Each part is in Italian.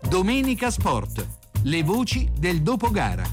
Domenica Sport. Le voci del dopogara.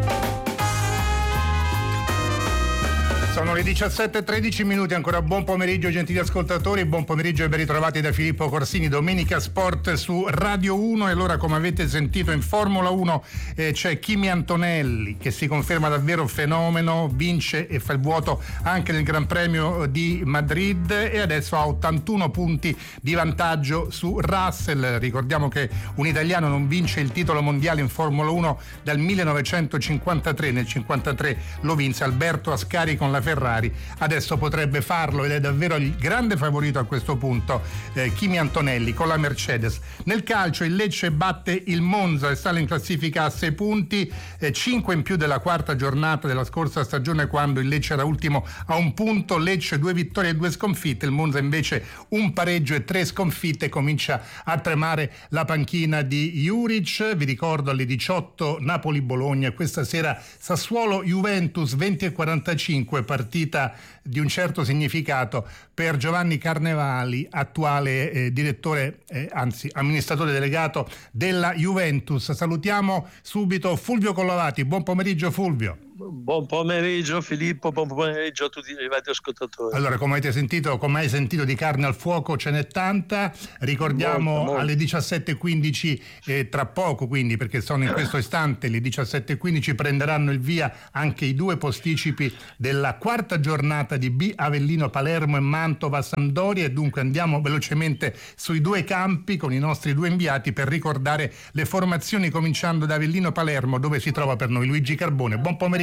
Sono le 17:13 minuti, ancora buon pomeriggio gentili ascoltatori, buon pomeriggio e ben ritrovati da Filippo Corsini. Domenica Sport su Radio 1 e allora, come avete sentito, in Formula 1 c'è Kimi Antonelli che si conferma davvero fenomeno, vince e fa il vuoto anche nel Gran Premio di Madrid e adesso ha 81 punti di vantaggio su Russell. Ricordiamo che un italiano non vince il titolo mondiale in Formula 1 dal 1953, nel 1953 lo vinse Alberto Ascari con la Ferrari, adesso potrebbe farlo ed è davvero il grande favorito a questo punto Kimi Antonelli con la Mercedes. Nel calcio il Lecce batte il Monza e sale in classifica a 6 punti, 5 in più della quarta giornata della scorsa stagione quando il Lecce era ultimo a un punto. Lecce 2 vittorie e 2 sconfitte, il Monza invece un pareggio e 3 sconfitte. Comincia a tremare la panchina di Juric. Vi ricordo alle 18 Napoli-Bologna, questa sera Sassuolo-Juventus 20:45, partita di un certo significato per Giovanni Carnevali, attuale direttore, anzi amministratore delegato della Juventus. Salutiamo subito Fulvio Collovati. Buon pomeriggio Fulvio. Buon pomeriggio Filippo, buon pomeriggio a tutti i radioascoltatori. Allora, come hai sentito di carne al fuoco ce n'è tanta. Ricordiamo molto. Alle 17:15 tra poco, quindi, perché sono in questo istante le 17:15, prenderanno il via anche i 2 posticipi della quarta giornata di B Avellino Palermo e Mantova Sampdoria, e dunque andiamo velocemente sui 2 campi con i nostri 2 inviati per ricordare le formazioni, cominciando da Avellino Palermo, dove si trova per noi Luigi Carbone. Buon pomeriggio.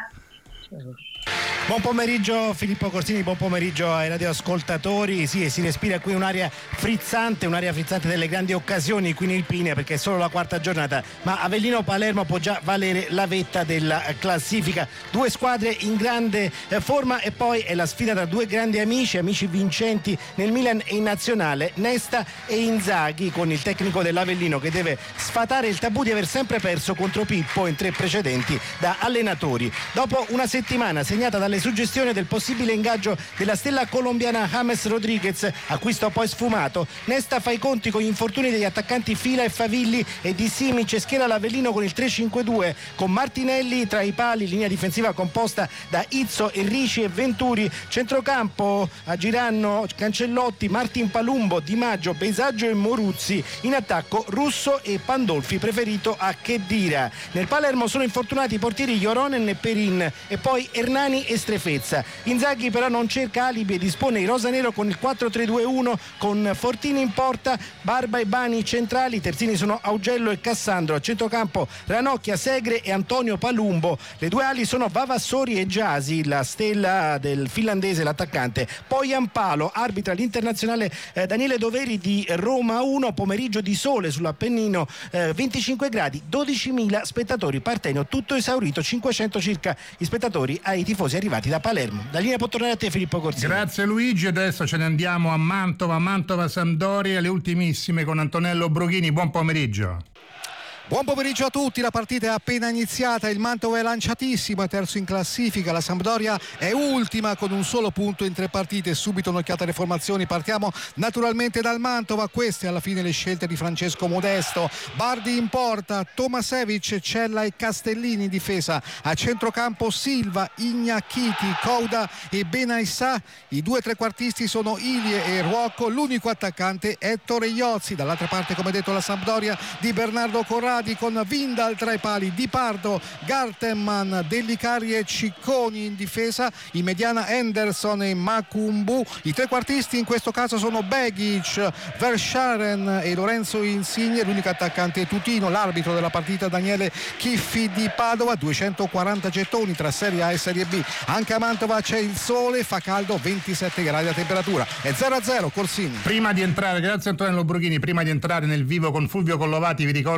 Buon pomeriggio Filippo Corsini, buon pomeriggio ai radioascoltatori. Sì, si respira qui un'aria frizzante delle grandi occasioni qui in Irpinia, perché è solo la quarta giornata, ma Avellino Palermo può già valere la vetta della classifica. 2 squadre in grande forma e poi è la sfida tra 2 grandi amici vincenti nel Milan e in nazionale, Nesta e Inzaghi, con il tecnico dell'Avellino che deve sfatare il tabù di aver sempre perso contro Pippo in 3 precedenti da allenatori. Dopo una settimana segnata dalle suggestioni del possibile ingaggio della stella colombiana James Rodriguez, acquisto poi sfumato, Nesta fa i conti con gli infortuni degli attaccanti Fila e Favilli e di Simic, e schiera l'Avellino con il 3-5-2 con Martinelli tra i pali, linea difensiva composta da Izzo, Enrici e Venturi, centrocampo agiranno Cancellotti, Martin Palumbo, Di Maggio, Beisaggio e Moruzzi, in attacco Russo e Pandolfi, preferito a Khedira. Nel Palermo sono infortunati i portieri Joronen e Perin e poi Hernani e Strefezza. Inzaghi però non cerca alibi e dispone i rosanero con il 4-3-2-1 con Fortini in porta, Barba e Bani centrali, terzini sono Augello e Cassandro, a centrocampo Ranocchia, Segre e Antonio Palumbo. Le 2 ali sono Vavassori e Giasi, la stella del finlandese, l'attaccante. Poi Ampalo, arbitra l'internazionale Daniele Doveri di Roma 1, pomeriggio di sole sull'Appennino, 25 gradi, 12.000 spettatori, Partenio tutto esaurito, 500 circa gli spettatori ai tifosi arrivati da Palermo. La linea può tornare a te Filippo Corsini. Grazie Luigi, adesso ce ne andiamo a Mantova Sampdoria, le ultimissime con Antonello Brughini. Buon pomeriggio. Buon pomeriggio a tutti, la partita è appena iniziata, il Mantova è lanciatissimo, è terzo in classifica, la Sampdoria è ultima con un solo punto in 3 partite. Subito un'occhiata alle formazioni, partiamo naturalmente dal Mantova, queste alla fine le scelte di Francesco Modesto. Bardi in porta, Tomasevic, Cella e Castellini in difesa, a centrocampo Silva, Ignacchiti, Couda e Benaissà, i 2 trequartisti sono Ilie e Ruocco, l'unico attaccante è Torreiozzi. Dall'altra parte, come detto, la Sampdoria di Bernardo Corradi con Vindal tra i pali, Di Pardo, Gartenman, Dellicari e Cicconi in difesa, in mediana Henderson e Macumbu. I trequartisti in questo caso sono Begic, Verscharen e Lorenzo Insigne, l'unico attaccante è Tutino. L'arbitro della partita Daniele Chiffi di Padova, 240 gettoni tra Serie A e Serie B. Anche a Mantova c'è il sole, fa caldo, 27 gradi la temperatura, è 0-0 Corsini. Grazie Antonello Brughini, prima di entrare nel vivo con Fulvio Collovati vi ricordo velocemente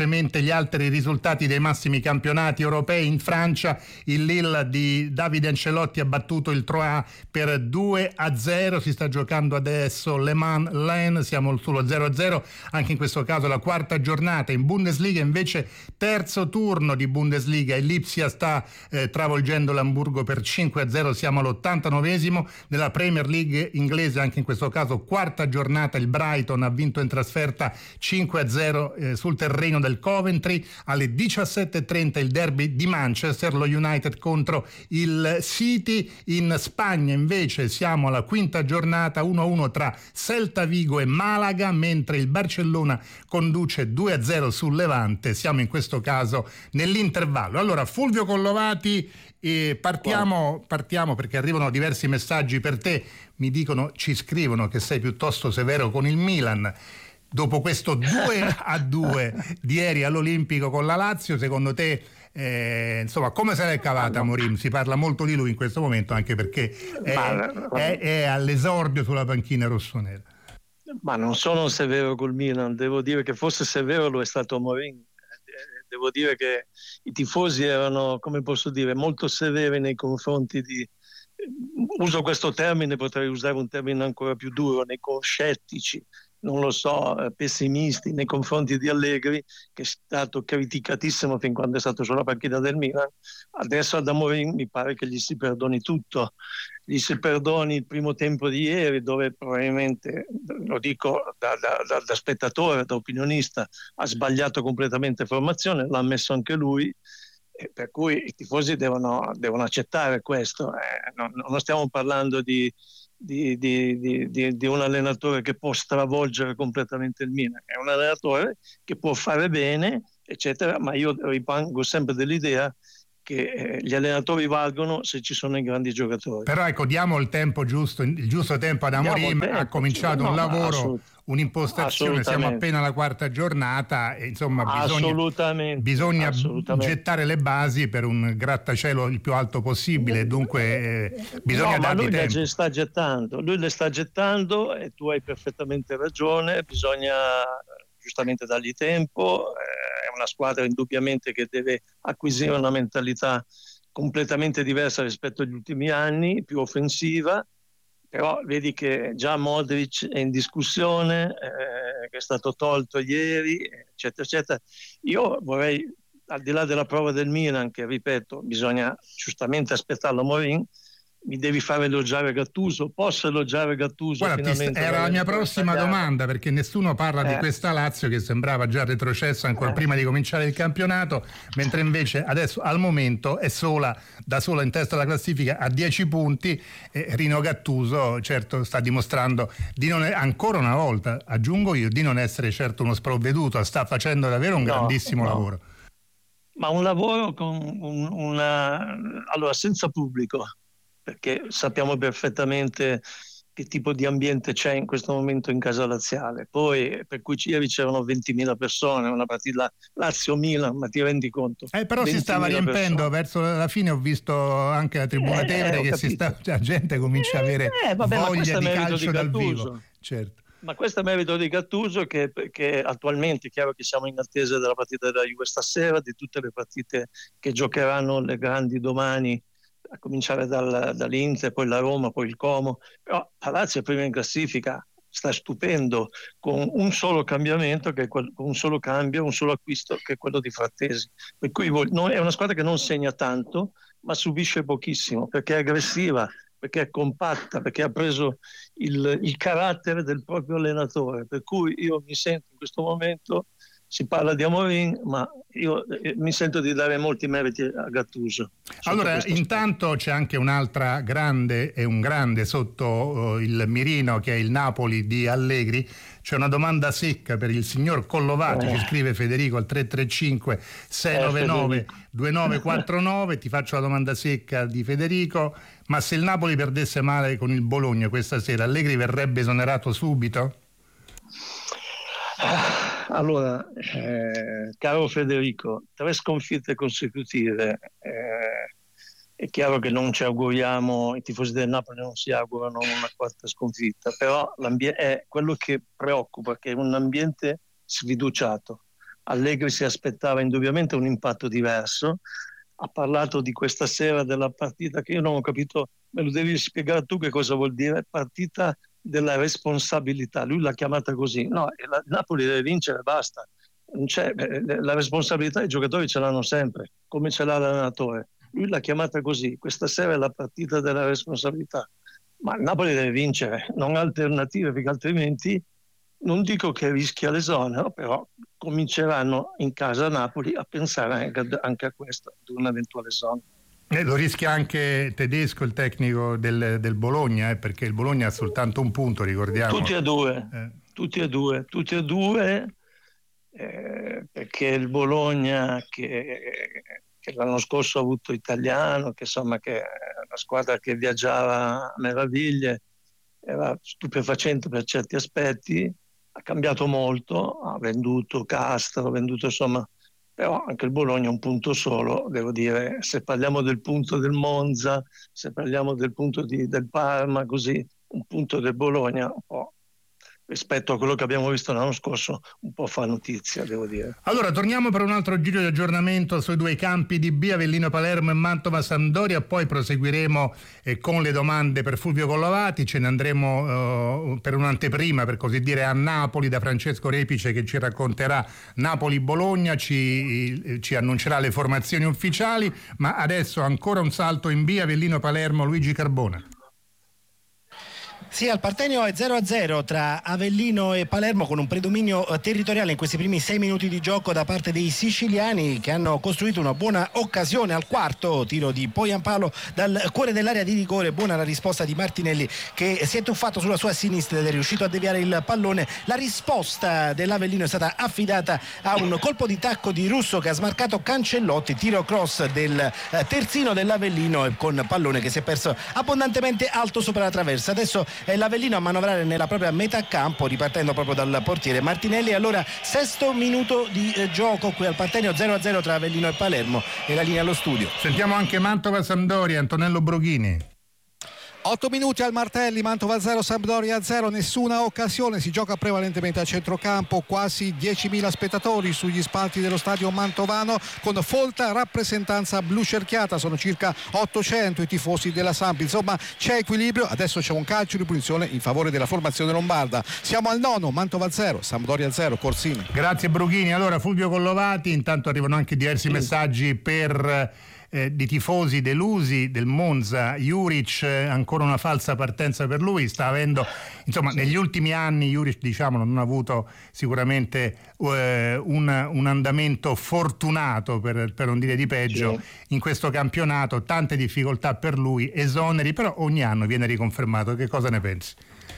velocemente gli altri risultati dei massimi campionati europei. In Francia il Lille di Davide Ancelotti ha battuto il Troyes per 2-0, si sta giocando adesso Le Mans-Lens, siamo sullo 0-0, anche in questo caso la quarta giornata. In Bundesliga invece terzo turno di Bundesliga, il Lipsia sta travolgendo l'Amburgo per 5-0, siamo all'89esimo. Nella Premier League inglese anche in questo caso quarta giornata, il Brighton ha vinto in trasferta 5-0 sul terreno del Coventry. Alle 17:30 il derby di Manchester, lo United contro il City. In Spagna invece siamo alla quinta giornata, 1-1 tra Celta Vigo e Malaga, mentre il Barcellona conduce 2-0 sul Levante. Siamo in questo caso nell'intervallo. Allora Fulvio Collovati, partiamo perché arrivano diversi messaggi per te. Mi dicono, ci scrivono che sei piuttosto severo con il Milan. Dopo questo 2-2 di ieri all'Olimpico con la Lazio, secondo te insomma come se l'è cavata Mourinho? Si parla molto di lui in questo momento, anche perché è all'esordio sulla panchina rossonera. Ma non sono severo col Milan, devo dire che forse severo lo è stato Mourinho. Devo dire che i tifosi erano, come posso dire, molto severi nei confronti di, uso questo termine, potrei usare un termine ancora più duro, nei scettici, non lo so, pessimisti nei confronti di Allegri, che è stato criticatissimo fin quando è stato sulla panchina del Milan. Adesso ad Amorim mi pare che gli si perdoni tutto, gli si perdoni il primo tempo di ieri, dove probabilmente, lo dico da spettatore, da opinionista, ha sbagliato completamente formazione, l'ha ammesso anche lui, per cui i tifosi devono accettare questo. Non stiamo parlando di un allenatore che può stravolgere completamente il Milan, è un allenatore che può fare bene, eccetera, ma io rimango sempre dell'idea che gli allenatori valgono se ci sono i grandi giocatori. Però ecco, diamo il tempo giusto, il giusto tempo ad Amorim. Ha cominciato un lavoro, un'impostazione, siamo appena alla quarta giornata e insomma bisogna gettare le basi per un grattacielo il più alto possibile, dunque bisogna dargli tempo. Lui le sta gettando e tu hai perfettamente ragione, bisogna giustamente dargli tempo. È una squadra indubbiamente che deve acquisire una mentalità completamente diversa rispetto agli ultimi anni, più offensiva, però vedi che già Modric è in discussione, che è stato tolto ieri, eccetera, eccetera. Io vorrei, al di là della prova del Milan, che ripeto, bisogna giustamente aspettarlo Mourinho, mi devi fare elogiare Gattuso. Posso elogiare Gattuso? Guarda, era la mia prossima domanda, perché nessuno parla di questa Lazio che sembrava già retrocessa ancora prima di cominciare il campionato, mentre invece adesso al momento è da sola in testa alla classifica a 10 punti. Rino Gattuso certo sta dimostrando di non, ancora una volta aggiungo io, di non essere certo uno sprovveduto, sta facendo davvero un grandissimo lavoro. Ma un lavoro con allora senza pubblico, perché sappiamo perfettamente che tipo di ambiente c'è in questo momento in casa laziale. Poi, per cui ieri c'erano 20.000 persone, una partita Lazio-Milan, ma ti rendi conto? Però si stava riempendo, verso la fine ho visto anche la tribuna Tevere che la gente comincia a avere voglia di calcio dal vivo. Certo. Ma questo è merito di Gattuso, che attualmente è chiaro che siamo in attesa della partita della Juve stasera, di tutte le partite che giocheranno le grandi domani, a cominciare dall'Inter, poi la Roma, poi il Como. Però la Lazio è prima in classifica, sta stupendo, con un solo cambiamento, un solo cambio, un solo acquisto, che è quello di Frattesi. Per cui è una squadra che non segna tanto, ma subisce pochissimo, perché è aggressiva, perché è compatta, perché ha preso il carattere del proprio allenatore. Per cui io mi sento in questo momento, si parla di Amorim, ma io mi sento di dare molti meriti a Gattuso. Allora, intanto c'è anche un'altra grande e un grande sotto il mirino, che è il Napoli di Allegri. C'è una domanda secca per il signor Collovati, ci scrive Federico al 335 699 2949. Ti faccio la domanda secca di Federico: ma se il Napoli perdesse male con il Bologna questa sera, Allegri verrebbe esonerato subito? Allora, caro Federico, 3 sconfitte consecutive, è chiaro che non ci auguriamo, i tifosi del Napoli non si augurano una quarta sconfitta, però è quello che preoccupa, che è un ambiente sfiduciato. Allegri si aspettava indubbiamente un impatto diverso. Ha parlato di questa sera della partita che io non ho capito, me lo devi spiegare tu che cosa vuol dire partita della responsabilità. Lui l'ha chiamata così. No, Napoli deve vincere, basta. Non c'è, la responsabilità i giocatori ce l'hanno sempre, come ce l'ha l'allenatore. Lui l'ha chiamata così. Questa sera è la partita della responsabilità. Ma il Napoli deve vincere, non ha alternative, perché altrimenti non dico che rischia l'esonero, però cominceranno in casa Napoli a pensare anche a questo, ad un eventuale esonero. Lo rischia anche Tedesco, il tecnico del Bologna, perché il Bologna ha soltanto un punto, ricordiamo. Tutti e due, perché il Bologna che l'anno scorso ha avuto Italiano, che insomma che è una squadra che viaggiava a meraviglie, era stupefacente per certi aspetti, ha cambiato molto, ha venduto Castro, insomma, però anche il Bologna è un punto solo, devo dire. Se parliamo del punto del Monza, se parliamo del punto del Parma, così, un punto del Bologna un po', rispetto a quello che abbiamo visto l'anno scorso, un po' fa notizia, devo dire. Allora, torniamo per un altro giro di aggiornamento sui due campi di B, Avellino Palermo e Mantova Sampdoria, poi proseguiremo con le domande per Fulvio Collovati, ce ne andremo per un'anteprima, per così dire, a Napoli da Francesco Repice, che ci racconterà Napoli-Bologna, ci annuncerà le formazioni ufficiali, ma adesso ancora un salto in B, Avellino Palermo, Luigi Carbone. Sì, al Partenio è 0-0 tra Avellino e Palermo, con un predominio territoriale in questi primi 6 minuti di gioco da parte dei siciliani, che hanno costruito una buona occasione al quarto tiro di Poyampalo dal cuore dell'area di rigore. Buona la risposta di Martinelli, che si è tuffato sulla sua sinistra ed è riuscito a deviare il pallone. La risposta dell'Avellino è stata affidata a un colpo di tacco di Russo che ha smarcato Cancellotti, tiro cross del terzino dell'Avellino con pallone che si è perso abbondantemente alto sopra la traversa. Adesso è l'Avellino a manovrare nella propria metà campo, ripartendo proprio dal portiere Martinelli. Allora, 6° minuto di gioco qui al Partenio, 0-0 tra Avellino e Palermo, e la linea allo studio. Sentiamo anche Mantova Sampdoria, Antonello Broghini. 8 minuti al Martelli, Mantova 0, Sampdoria 0, nessuna occasione, si gioca prevalentemente a centrocampo, quasi 10.000 spettatori sugli spalti dello stadio mantovano, con folta rappresentanza blu cerchiata, sono circa 800 i tifosi della Samp, insomma c'è equilibrio. Adesso c'è un calcio di punizione in favore della formazione lombarda. Siamo al 9, Mantova 0, Sampdoria 0, Corsini. Grazie Brughini. Allora Fulvio Collovati, intanto arrivano anche diversi messaggi di tifosi delusi del Monza. Juric, ancora una falsa partenza per lui, sta avendo, insomma, negli ultimi anni Juric, diciamolo, non ha avuto sicuramente un andamento fortunato, per non dire di peggio, in questo campionato, tante difficoltà per lui, esoneri, però ogni anno viene riconfermato. Che cosa ne pensi?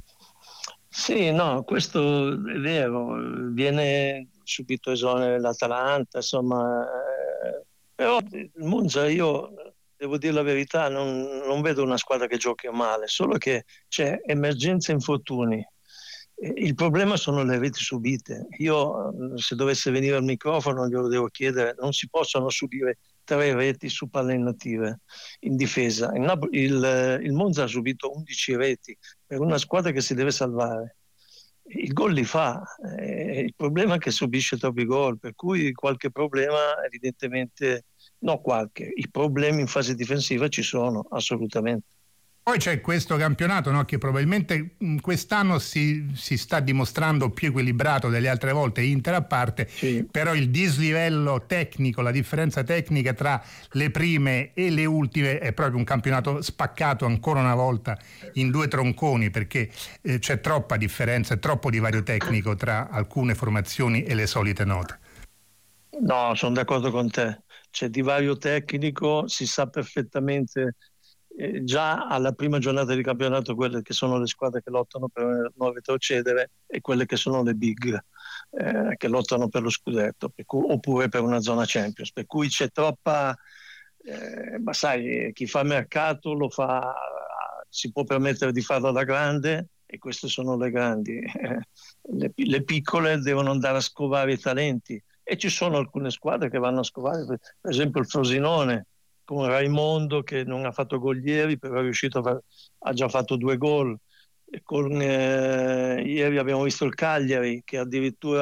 Sì, no, questo è vero, viene subito esonero l'Atalanta, insomma, però il Monza, io devo dire la verità, non vedo una squadra che giochi male, solo che c'è emergenza infortuni. Il problema sono le reti subite. Io, se dovesse venire al microfono, glielo devo chiedere, non si possono subire 3 reti su palle inattive in difesa. Il Monza ha subito 11 reti per una squadra che si deve salvare. Il gol li fa, il problema è che subisce troppi gol, per cui qualche problema evidentemente, i problemi in fase difensiva ci sono assolutamente. Poi c'è questo campionato, no, che probabilmente quest'anno si sta dimostrando più equilibrato delle altre volte, Inter a parte, sì. Però il dislivello tecnico, la differenza tecnica tra le prime e le ultime è proprio un campionato spaccato ancora una volta in 2 tronconi, perché c'è troppa differenza, troppo divario tecnico tra alcune formazioni e le solite note. No, sono d'accordo con te, c'è divario tecnico, si sa perfettamente già alla prima giornata di campionato quelle che sono le squadre che lottano per non retrocedere e quelle che sono le big che lottano per lo scudetto, oppure per una zona Champions, per cui c'è troppa ma sai, chi fa mercato lo fa, si può permettere di farlo alla grande, e queste sono le grandi. Le piccole devono andare a scovare i talenti, e ci sono alcune squadre che vanno a scovare, per esempio il Frosinone con Raimondo, che non ha fatto gol ieri, però è riuscito ha già fatto 2 gol. Ieri abbiamo visto il Cagliari, che addirittura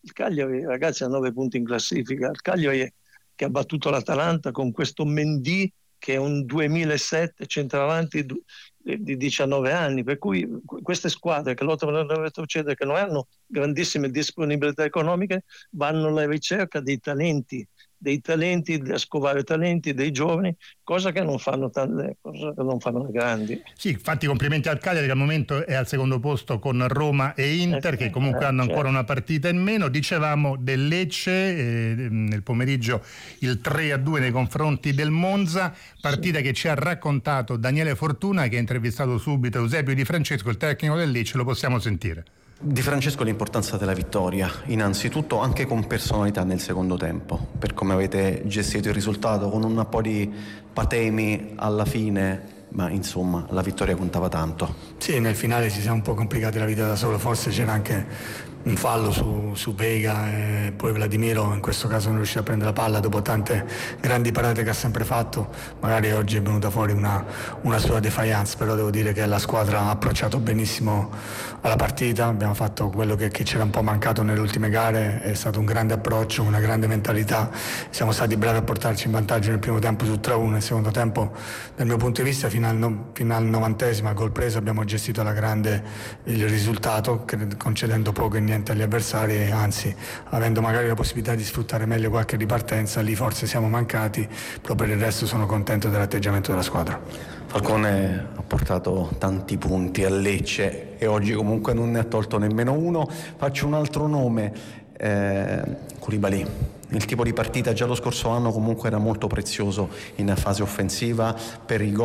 Il Cagliari, ragazzi, ha 9 punti in classifica. Il Cagliari che ha battuto l'Atalanta con questo Mendy che è un 2007 centravanti di 19 anni, per cui queste squadre che lottano per non retrocedere, che non hanno grandissime disponibilità economiche, vanno alla ricerca dei talenti, da scovare talenti dei giovani, cosa che non fanno le grandi. Sì, infatti complimenti al Cagliari che al momento è al secondo posto con Roma e Inter, che comunque hanno ancora una partita in meno. Dicevamo del Lecce nel pomeriggio il 3-2 nei confronti del Monza, partita che ci ha raccontato Daniele Fortuna, che ha intervistato subito Eusebio Di Francesco, il tecnico del Lecce. Lo possiamo sentire. Di Francesco l'importanza della vittoria, innanzitutto anche con personalità nel secondo tempo, per come avete gestito il risultato, con un po' di patemi alla fine, ma insomma la vittoria contava tanto. Sì, nel finale ci siamo un po' complicati la vita da solo, forse c'era anche un fallo su Vega e poi Vladimiro in questo caso non riuscì a prendere la palla dopo tante grandi parate che ha sempre fatto. Magari oggi è venuta fuori una sua defiance, però devo dire che la squadra ha approcciato benissimo alla partita, abbiamo fatto quello che c'era un po' mancato nelle ultime gare, è stato un grande approccio, una grande mentalità, siamo stati bravi a portarci in vantaggio nel primo tempo su 3-1, nel secondo tempo dal mio punto di vista fino al 90esimo, gol preso, abbiamo gestito alla grande il risultato, concedendo poco e niente agli avversari, anzi avendo magari la possibilità di sfruttare meglio qualche ripartenza, lì forse siamo mancati, però per il resto sono contento dell'atteggiamento della squadra. Falcone ha portato tanti punti a Lecce e oggi comunque non ne ha tolto nemmeno uno. Faccio un altro nome, Koulibaly. Il tipo di partita già lo scorso anno comunque era molto prezioso in fase offensiva per i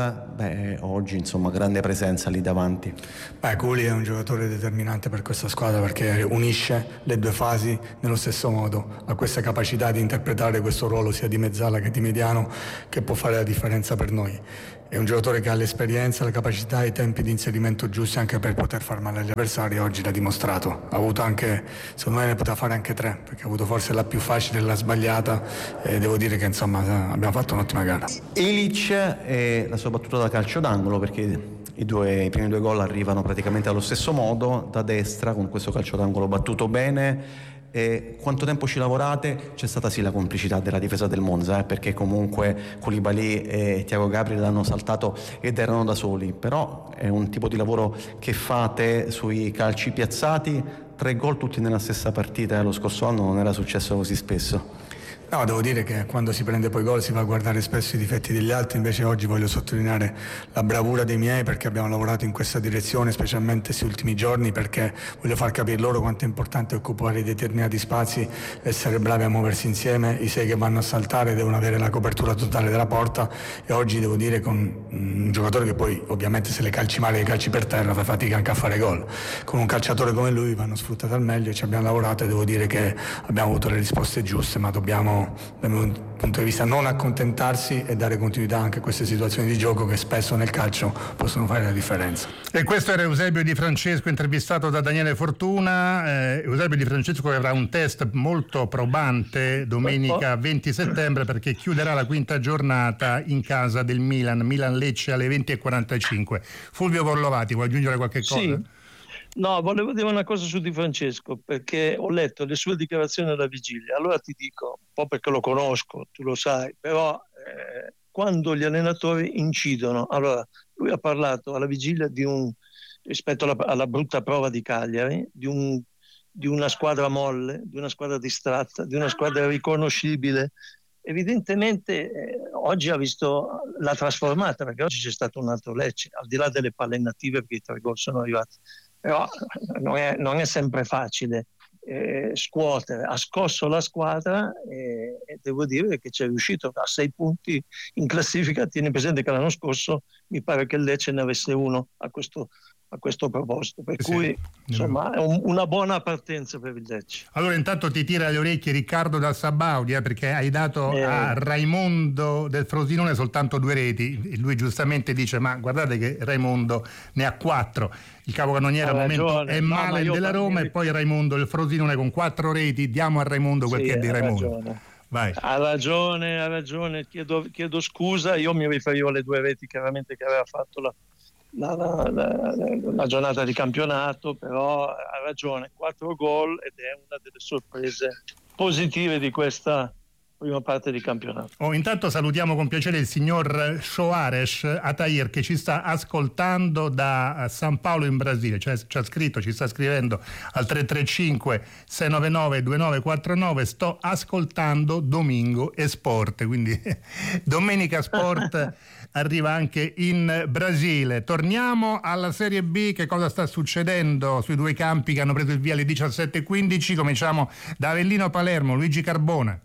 gol, oggi insomma grande presenza lì davanti. Kouli è un giocatore determinante per questa squadra perché unisce le due fasi nello stesso modo, ha questa capacità di interpretare questo ruolo sia di mezzala che di mediano che può fare la differenza per noi. È un giocatore che ha l'esperienza, la capacità e i tempi di inserimento giusti anche per poter far male agli avversari, oggi l'ha dimostrato. Ha avuto anche, secondo me ne poteva fare anche 3, perché ha avuto forse la più facile e la sbagliata, e devo dire che insomma abbiamo fatto un'ottima gara. Ilic e la sua battuta da calcio d'angolo, perché i primi 2 gol arrivano praticamente allo stesso modo, da destra con questo calcio d'angolo battuto bene. E quanto tempo ci lavorate? C'è stata sì la complicità della difesa del Monza, perché comunque Koulibaly e Thiago Gabriel hanno saltato ed erano da soli, però è un tipo di lavoro che fate sui calci piazzati. 3 gol tutti nella stessa partita, lo scorso anno non era successo così spesso. No, devo dire che quando si prende poi gol si va a guardare spesso i difetti degli altri, invece oggi voglio sottolineare la bravura dei miei, perché abbiamo lavorato in questa direzione, specialmente questi ultimi giorni, perché voglio far capire loro quanto è importante occupare determinati spazi, essere bravi a muoversi insieme, i 6 che vanno a saltare devono avere la copertura totale della porta, e oggi devo dire con un giocatore che poi ovviamente se le calci male, le calci per terra, fa fatica anche a fare gol, con un calciatore come lui vanno sfruttati al meglio, ci abbiamo lavorato e devo dire che abbiamo avuto le risposte giuste, ma dobbiamo dal mio punto di vista non accontentarsi e dare continuità anche a queste situazioni di gioco che spesso nel calcio possono fare la differenza. E questo era Eusebio Di Francesco, intervistato da Daniele Fortuna. Eusebio Di Francesco avrà un test molto probante domenica 20 settembre, perché chiuderà la 5ª giornata in casa del Milan-Lecce alle 20:45. Fulvio Borlovati, vuoi aggiungere qualche cosa? Sì. No, volevo dire una cosa su Di Francesco, perché ho letto le sue dichiarazioni alla vigilia. Allora ti dico, un po' perché lo conosco, tu lo sai, però quando gli allenatori incidono, allora lui ha parlato alla vigilia rispetto alla brutta prova di Cagliari, di una squadra molle, di una squadra distratta, di una squadra riconoscibile. Evidentemente oggi ha visto la trasformata, perché oggi c'è stato un altro Lecce, al di là delle palle native, perché i 3 gol sono arrivati. Però non è sempre facile scuotere. Ha scosso la squadra e devo dire che ci è riuscito a 6 punti in classifica. Tieni presente che l'anno scorso mi pare che il Lecce ne avesse 1 a questo proposito, per cui insomma è una buona partenza per il Lecce. Allora intanto ti tira le orecchie Riccardo da Sabaudi, perché hai dato a Raimondo del Frosinone soltanto 2 reti, e lui giustamente dice ma guardate che Raimondo ne ha 4, il capocannoniere al momento è male della Roma, e poi Raimondo del Frosinone con 4 reti. Diamo a Raimondo quel che è di Raimondo. Vai. Ha ragione, chiedo scusa, io mi riferivo alle 2 reti chiaramente che aveva fatto la giornata di campionato, però ha ragione, 4 gol ed è una delle sorprese positive di questa prima parte di campionato. Intanto salutiamo con piacere il signor Soares Atair che ci sta ascoltando da San Paolo in Brasile, ci sta scrivendo al 335 699 2949: sto ascoltando Domingo e Sport, quindi Domenica Sport arriva anche in Brasile. Torniamo alla Serie B, che cosa sta succedendo sui due campi che hanno preso il via alle 17:15. Cominciamo da Avellino Palermo, Luigi Carbone.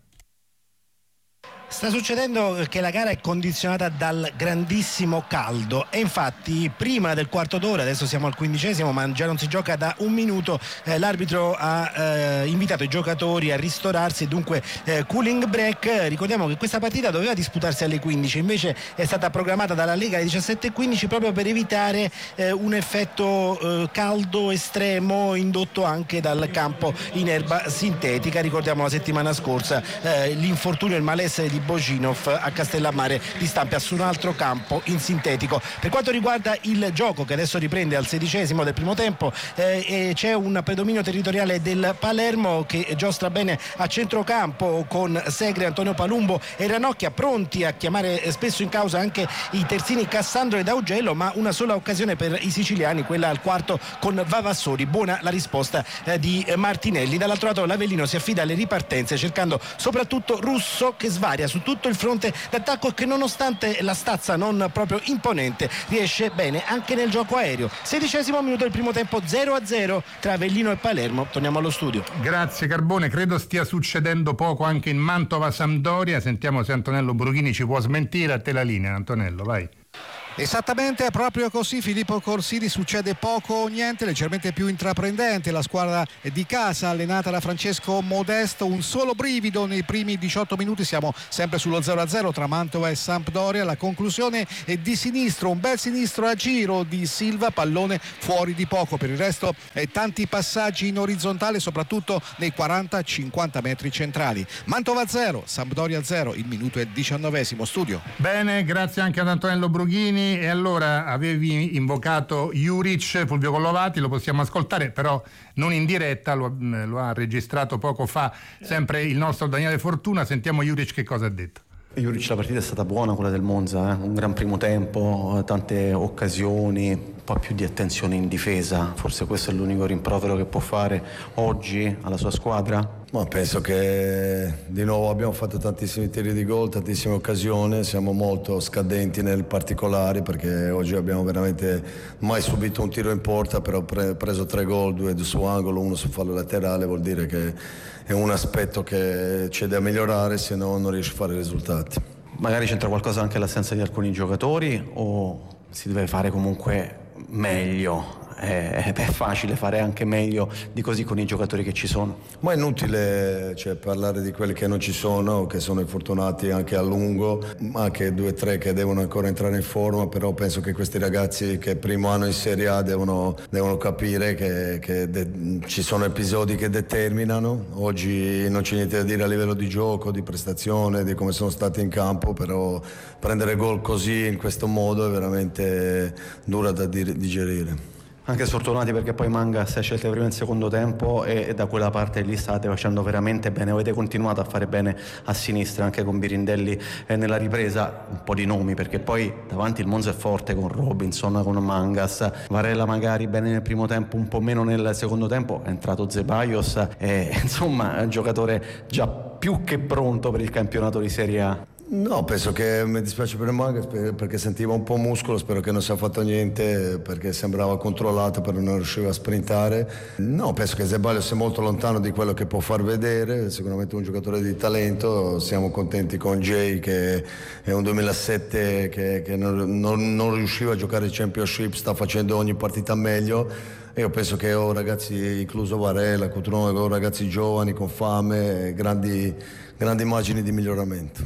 Sta succedendo che la gara è condizionata dal grandissimo caldo e infatti prima del quarto d'ora, adesso siamo al 15°, ma già non si gioca da un minuto, l'arbitro ha invitato i giocatori a ristorarsi, dunque cooling break. Ricordiamo che questa partita doveva disputarsi alle 15, invece è stata programmata dalla Lega alle 17:15 proprio per evitare un effetto caldo estremo indotto anche dal campo in erba sintetica. Ricordiamo la settimana scorsa l'infortunio e il malessere di Boginov a Castellammare di Stampa su un altro campo in sintetico. Per quanto riguarda il gioco, che adesso riprende al 16° del primo tempo, c'è un predominio territoriale del Palermo che giostra bene a centrocampo con Segre, Antonio Palumbo e Ranocchia, pronti a chiamare spesso in causa anche i terzini Cassandro ed Augello, ma una sola occasione per i siciliani, quella al quarto con Vavassori. Buona la risposta di Martinelli. Dall'altro lato l'Avellino si affida alle ripartenze cercando soprattutto Russo, che svaria su tutto il fronte d'attacco e che nonostante la stazza non proprio imponente riesce bene anche nel gioco aereo. 16° minuto del primo tempo, 0-0 tra Avellino e Palermo. Torniamo allo studio. Grazie Carbone, credo stia succedendo poco anche in Mantova Sampdoria. Sentiamo se Antonello Brughini ci può smentire. A te la linea, Antonello, vai. Esattamente, è proprio così. Filippo Corsini, succede poco o niente, leggermente più intraprendente la squadra di casa allenata da Francesco Modesto. Un solo brivido nei primi 18 minuti, siamo sempre sullo 0-0 tra Mantova e Sampdoria. La conclusione è di sinistro, un bel sinistro a giro di Silva, pallone fuori di poco. Per il resto tanti passaggi in orizzontale, soprattutto nei 40-50 metri centrali. Mantova 0, Sampdoria 0, il minuto è 19°. Studio. Bene, grazie anche ad Antonello Brughini. E allora avevi invocato Juric, Fulvio Collovati, lo possiamo ascoltare, però non in diretta, lo ha registrato poco fa sempre il nostro Daniele Fortuna. Sentiamo Juric che cosa ha detto. Juric, la partita è stata buona, quella del Monza, un gran primo tempo, tante occasioni, un po' più di attenzione in difesa, forse questo è l'unico rimprovero che può fare oggi alla sua squadra? Ma penso che di nuovo abbiamo fatto tantissimi tiri di gol, tantissime occasioni, siamo molto scadenti nel particolare perché oggi abbiamo veramente mai subito un tiro in porta, però preso 3 gol, 2 su angolo, 1 su fallo laterale, vuol dire che è un aspetto che c'è da migliorare, se no non riesce a fare risultati. Magari c'entra qualcosa anche l'assenza di alcuni giocatori o si deve fare comunque meglio? È facile fare anche meglio di così con i giocatori che ci sono. Ma è inutile parlare di quelli che non ci sono, che sono infortunati anche a lungo, anche 2 o 3 che devono ancora entrare in forma, però penso che questi ragazzi che primo anno in Serie A devono capire che ci sono episodi che determinano. Oggi non c'è niente da dire a livello di gioco, di prestazione, di come sono stati in campo, però prendere gol così in questo modo è veramente dura da digerire. Anche sfortunati perché poi Mangas ha scelto prima e secondo tempo e da quella parte lì state facendo veramente bene, avete continuato a fare bene a sinistra anche con Birindelli nella ripresa. Un po' di nomi perché poi davanti il Monza è forte con Robinson, con Mangas, Varela magari bene nel primo tempo, un po' meno nel secondo tempo, è entrato Zeballos e insomma è un giocatore già più che pronto per il campionato di Serie A. No, penso che mi dispiace per Mangas perché sentiva un po' muscolo, spero che non sia fatto niente perché sembrava controllato però non riusciva a sprintare. No, penso che Zeballos sia molto lontano di quello che può far vedere, sicuramente un giocatore di talento, siamo contenti con Jay che è un 2007 che non riusciva a giocare il Championship, sta facendo ogni partita meglio. Io penso che ho ragazzi, incluso Varela, Coutronova, ragazzi giovani con fame, grandi margini di miglioramento.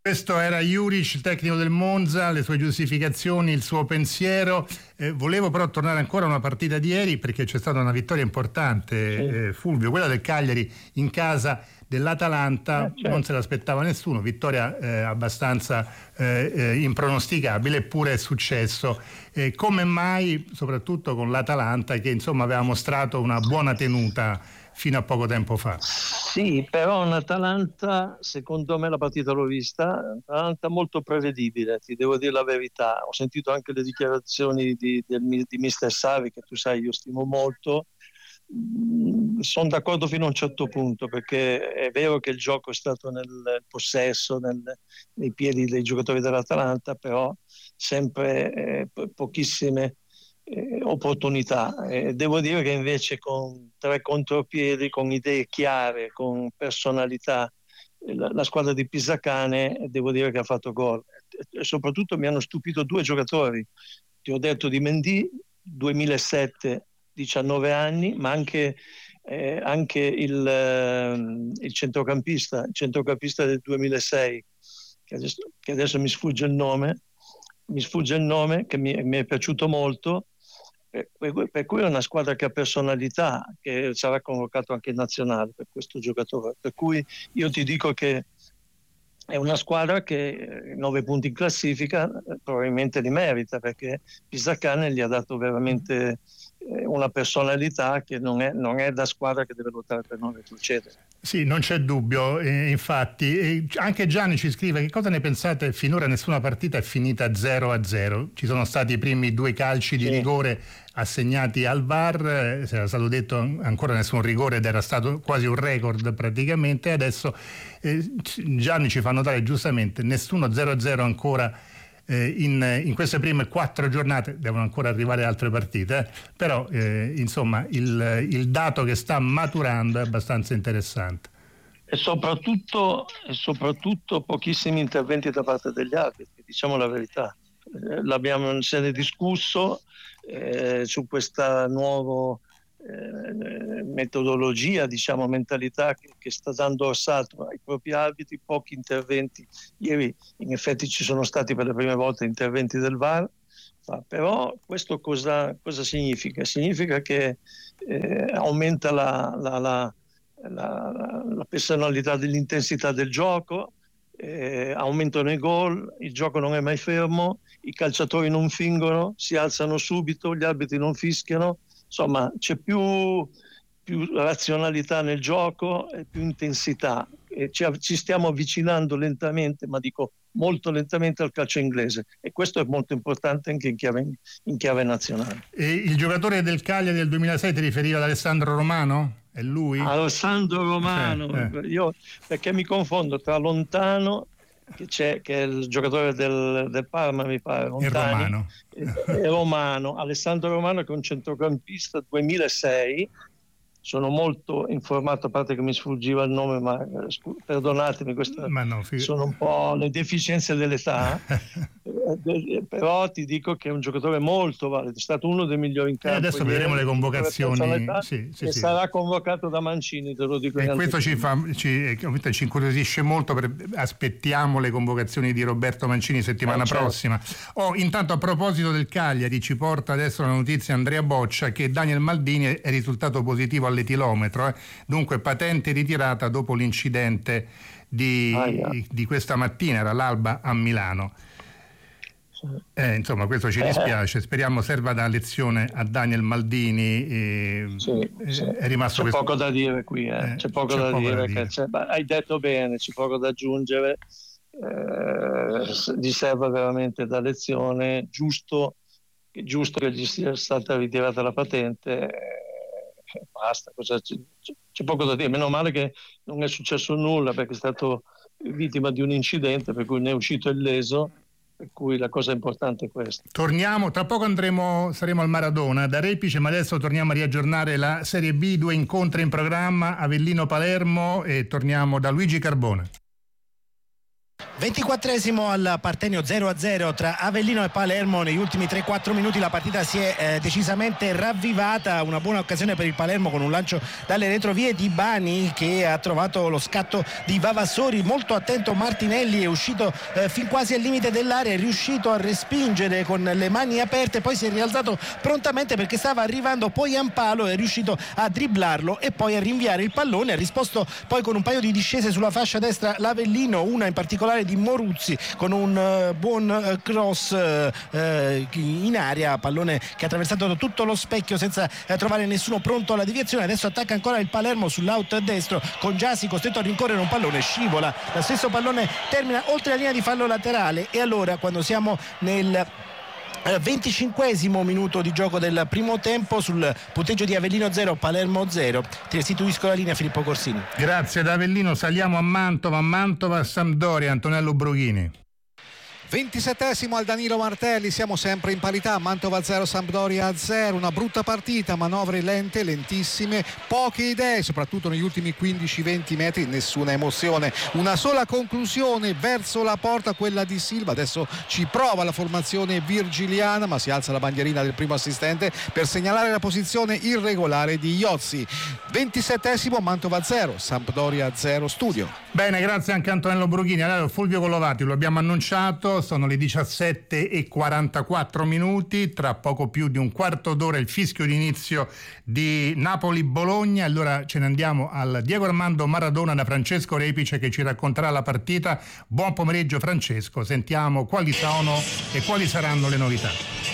Questo era Juric, il tecnico del Monza, le sue giustificazioni, il suo pensiero. Volevo però tornare ancora a una partita di ieri, perché c'è stata una vittoria importante, Fulvio, quella del Cagliari in casa dell'Atalanta. Certo. Non se l'aspettava nessuno, vittoria abbastanza impronosticabile, eppure è successo. Come mai, soprattutto con l'Atalanta, che insomma aveva mostrato una buona tenuta fino a poco tempo fa? Sì, però un-Atalanta, secondo me la partita l'ho vista, un'Atalanta molto prevedibile, ti devo dire la verità. Ho sentito anche le dichiarazioni di Mister Sarri, che tu sai io stimo molto. Sono d'accordo fino a un certo punto, perché è vero che il gioco è stato nel possesso, nei piedi dei giocatori dell'Atalanta, però sempre pochissime opportunità. Devo dire che invece con 3 contropiedi, con idee chiare, con personalità, la squadra di Pisacane devo dire che ha fatto gol, e soprattutto mi hanno stupito 2 giocatori. Ti ho detto di Mendy, 2007, 19 anni, ma anche il centrocampista del 2006, che adesso mi sfugge il nome, che mi è piaciuto molto, per cui è una squadra che ha personalità, che sarà convocato anche in nazionale per questo giocatore, per cui io ti dico che è una squadra che 9 punti in classifica probabilmente li merita, perché Pisacane gli ha dato veramente una personalità che non è da squadra che deve lottare per non retrocedere. Sì, non c'è dubbio, infatti. Anche Gianni ci scrive: che cosa ne pensate? Finora nessuna partita è finita 0-0. Ci sono stati i primi 2 calci di rigore assegnati al VAR, se era stato detto ancora nessun rigore ed era stato quasi un record praticamente. Adesso Gianni ci fa notare giustamente nessuno 0-0 ancora in queste prime 4 giornate. Devono ancora arrivare altre partite, però insomma il dato che sta maturando è abbastanza interessante. E soprattutto pochissimi interventi da parte degli arbitri, diciamo la verità. Se ne è discusso su questa nuova metodologia, diciamo mentalità che sta dando assalto ai propri arbitri, pochi interventi. Ieri in effetti ci sono stati per le prime volte interventi del VAR, però questo cosa significa? Significa che aumenta la personalità dell'intensità del gioco, aumentano i gol, il gioco non è mai fermo, i calciatori non fingono, si alzano subito, gli arbitri non fischiano, insomma c'è più razionalità nel gioco e più intensità, e ci stiamo avvicinando lentamente, ma dico molto lentamente, al calcio inglese, e questo è molto importante anche in chiave nazionale. E il giocatore del Cagliari del 2006 ti riferiva ad Alessandro Romano? È lui? Alessandro Romano, io perché mi confondo tra Lontano, che è il giocatore del Parma, mi pare, Lontani, e Romano. Alessandro Romano, che è un centrocampista 2006. Sono molto informato, a parte che mi sfuggiva il nome, ma perdonatemi, sono un po' le deficienze dell'età. Però ti dico che è un giocatore molto valido, è stato uno dei migliori in campo. Adesso vedremo le convocazioni. Sarà convocato da Mancini, te lo dico. E questo ci incuriosisce molto, aspettiamo le convocazioni di Roberto Mancini settimana prossima. Intanto, a proposito del Cagliari, ci porta adesso la notizia Andrea Boccia che Daniel Maldini è risultato positivo all'etilometro, dunque patente ritirata dopo l'incidente di questa mattina, era l'Alba a Milano. Insomma, questo ci dispiace, speriamo serva da lezione a Daniel Maldini. È rimasto c'è poco da dire qui, c'è poco da dire. Hai detto bene, c'è poco da aggiungere, gli serve veramente da lezione, giusto che gli sia stata ritirata la patente, basta, c'è poco da dire. Meno male che non è successo nulla, perché è stato vittima di un incidente per cui ne è uscito illeso, per cui la cosa importante è questa. Torniamo, tra poco saremo al Maradona da Repice, ma adesso torniamo a riaggiornare la Serie B, 2 incontri in programma, Avellino-Palermo, e torniamo da Luigi Carbone. 24esimo al Partenio, 0-0 tra Avellino e Palermo. Negli ultimi 3-4 minuti la partita si è decisamente ravvivata. Una buona occasione per il Palermo con un lancio dalle retrovie di Bani, che ha trovato lo scatto di Vavassori. Molto attento Martinelli, è uscito fin quasi al limite dell'area, è riuscito a respingere con le mani aperte, poi si è rialzato prontamente perché stava arrivando poi Ampalo, è riuscito a dribblarlo e poi a rinviare il pallone. Ha risposto poi con un paio di discese sulla fascia destra l'Avellino, una in particolare di Moruzzi con un buon cross in aria, pallone che ha attraversato tutto lo specchio senza trovare nessuno pronto alla deviazione. Adesso attacca ancora il Palermo sull'out destro con Giasi costretto a rincorrere un pallone, scivola, lo stesso pallone termina oltre la linea di fallo laterale. E allora, quando siamo nel 25esimo minuto di gioco del primo tempo, sul punteggio di Avellino 0 Palermo 0, ti restituisco la linea Filippo Corsini. Grazie da Avellino, saliamo a Mantova, Sampdoria, Antonello Brughini. 27esimo al Danilo Martelli, siamo sempre in parità, Mantova 0 Sampdoria 0, una brutta partita, manovre lente, lentissime, poche idee, soprattutto negli ultimi 15-20 metri, nessuna emozione, una sola conclusione verso la porta, quella di Silva. Adesso ci prova la formazione virgiliana, ma si alza la bandierina del primo assistente per segnalare la posizione irregolare di Iozzi. 27esimo, Mantova 0 Sampdoria 0 Studio. Bene, grazie anche a Antonello Brughini. Allora, Fulvio Collovati, lo abbiamo annunciato, sono le 17:44 minuti, tra poco più di un quarto d'ora il fischio d'inizio di Napoli-Bologna. Allora ce ne andiamo al Diego Armando Maradona da Francesco Repice, che ci racconterà la partita. Buon pomeriggio Francesco, sentiamo quali sono e quali saranno le novità.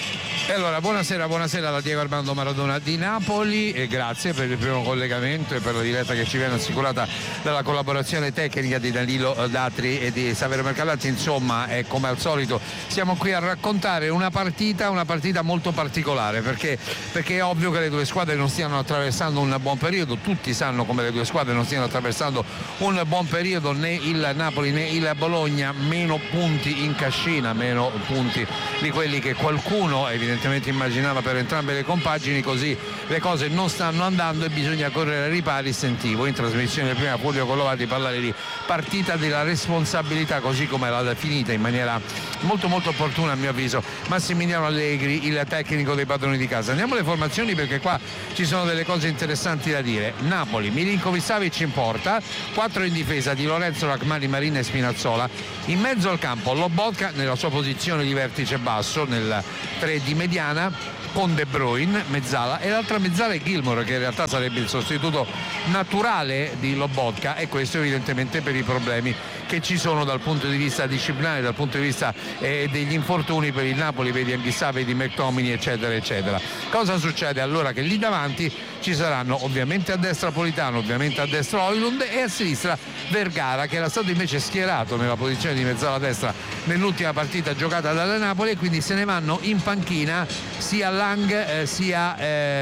E allora, buonasera da Diego Armando Maradona di Napoli e grazie per il primo collegamento e per la diretta che ci viene assicurata dalla collaborazione tecnica di Danilo Datri e di Saverio Mercalante. Insomma, come al solito siamo qui a raccontare una partita molto particolare, perché è ovvio che le due squadre non stiano attraversando un buon periodo. Tutti sanno come le due squadre non stiano attraversando un buon periodo, né il Napoli né il Bologna. Meno punti in cascina, meno punti di quelli che qualcuno evidentemente immaginava per entrambe le compagini. Così le cose non stanno andando e bisogna correre ai ripari. Sentivo in trasmissione prima Fulvio Collovati parlare di partita della responsabilità, così come l'ha definita in maniera molto molto opportuna a mio avviso Massimiliano Allegri, il tecnico dei padroni di casa. Andiamo alle formazioni, perché qua ci sono delle cose interessanti da dire. Napoli, Milinkovic-Savic in porta, 4 in difesa di Lorenzo, Rachmani, Marina e Spinazzola. In mezzo al campo Lobotka nella sua posizione di vertice basso, nel 3 di mediana, con De Bruyne mezzala, e l'altra mezzala è Gilmour, che in realtà sarebbe il sostituto naturale di Lobotka, e questo evidentemente per i problemi che ci sono dal punto di vista disciplinare, dal punto di vista degli infortuni per il Napoli, vedi Anghissà, vedi McTominay, eccetera eccetera. Cosa succede allora? Che lì davanti ci saranno ovviamente a destra Politano, ovviamente a destra Højlund e a sinistra Vergara, che era stato invece schierato nella posizione di mezzala destra nell'ultima partita giocata dalla Napoli, e quindi se ne vanno in panchina sia Lang sia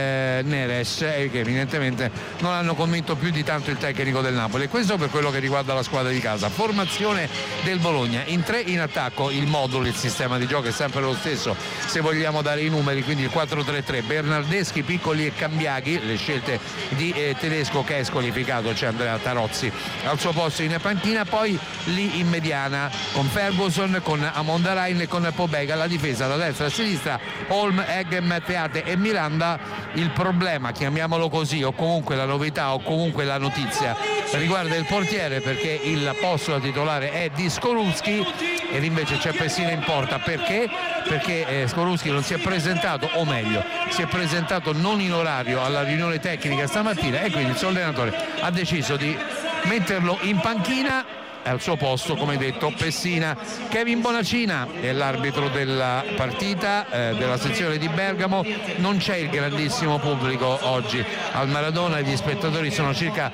Neres, che evidentemente non hanno convinto più di tanto il tecnico del Napoli. Questo per quello che riguarda la squadra di casa. Formazione del Bologna: in 3 in attacco, il modulo, il sistema di gioco è sempre lo stesso se vogliamo dare i numeri, quindi il 4-3-3, Bernardeschi, Piccoli e Cambiaghi, le scelte di Tedesco che è squalificato, c'è Andrea Tarozzi al suo posto in panchina. Poi lì in mediana con Ferguson, con Amondarain e con Pobega, la difesa da destra a sinistra Holm, Eggem, Teate e Miranda. Il problema, chiamiamolo così, o comunque la novità o comunque la notizia, riguarda il portiere, perché il posto da titolare è di Skorupski ed invece c'è Pessina in porta. Perché Skorupski non si è presentato, o meglio si è presentato non in orario alla riunione tecnica stamattina, e quindi il suo allenatore ha deciso di metterlo in panchina. Al suo posto, come detto, Pessina. Kevin Bonacina è l'arbitro della partita della sezione di Bergamo. Non c'è il grandissimo pubblico oggi al Maradona, gli spettatori sono circa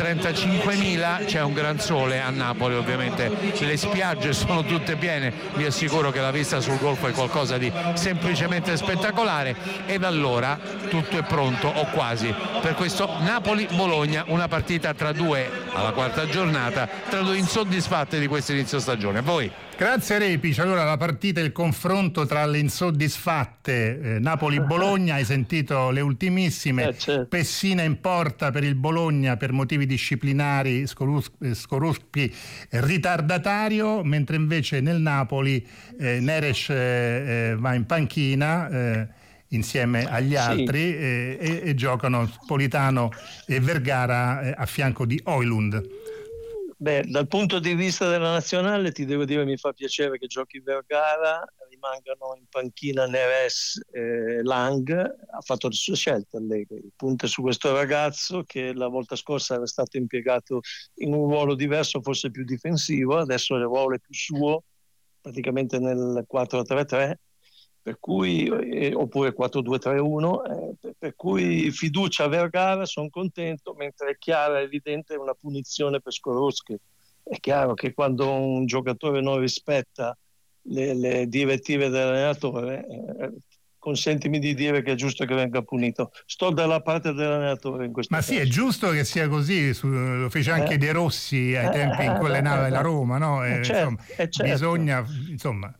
35.000, c'è un gran sole a Napoli, ovviamente le spiagge sono tutte piene, vi assicuro che la vista sul golfo è qualcosa di semplicemente spettacolare. Ed allora tutto è pronto, o quasi, per questo Napoli-Bologna, una partita tra due alla quarta giornata, tra due insoddisfatte di questo inizio stagione. A voi. Grazie Repic. Allora la partita, il confronto tra le insoddisfatte, Napoli-Bologna, hai sentito le ultimissime, certo. Pessina in porta per il Bologna per motivi disciplinari, Skorupski ritardatario, mentre invece nel Napoli Neres va in panchina insieme agli altri e giocano Politano e Vergara a fianco di Højlund. Beh, dal punto di vista della nazionale ti devo dire mi fa piacere che giochi Vergara, rimangano in panchina Neres e Lang. Ha fatto le sue scelte Allegri, punta su questo ragazzo che la volta scorsa era stato impiegato in un ruolo diverso, forse più difensivo, adesso il ruolo è più suo, praticamente nel 4-3-3, per cui, oppure 4-2-3-1, per cui fiducia a Vergara, sono contento, mentre è chiara e evidente una punizione per Skorupski. È chiaro che quando un giocatore non rispetta le direttive dell'allenatore, consentimi di dire che è giusto che venga punito. Sto dalla parte dell'allenatore in questo caso. Ma sì, è giusto che sia così, lo fece anche De Rossi ai tempi in quelle navi della Roma, no? Certo. Bisogna, insomma...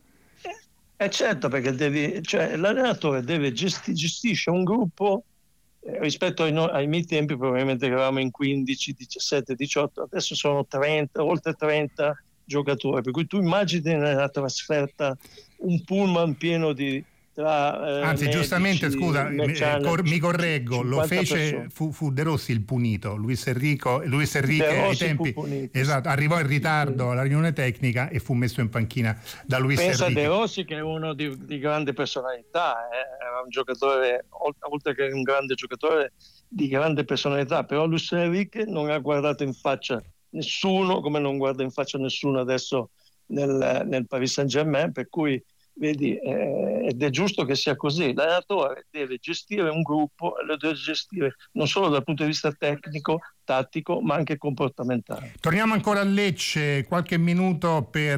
certo, perché l'allenatore gestisce un gruppo rispetto ai miei tempi, probabilmente eravamo in 15, 17, 18, adesso sono 30, oltre 30 giocatori, per cui tu immagini nella trasferta un pullman pieno di anzi, medici, giustamente, scusa, mi correggo, lo fece, fu De Rossi il punito. Luis Enrique ai tempi, esatto, arrivò in ritardo alla riunione tecnica e fu messo in panchina da Luis Pensa Enrique. De Rossi, che è uno di grande personalità, era un giocatore, oltre che un grande giocatore, di grande personalità, però Luis Enrique non ha guardato in faccia nessuno, come non guarda in faccia nessuno adesso nel Paris Saint-Germain, per cui vedi, ed è giusto che sia così. L'allenatore deve gestire un gruppo, lo deve gestire non solo dal punto di vista tecnico, tattico, ma anche comportamentale. Torniamo ancora a Lecce, qualche minuto per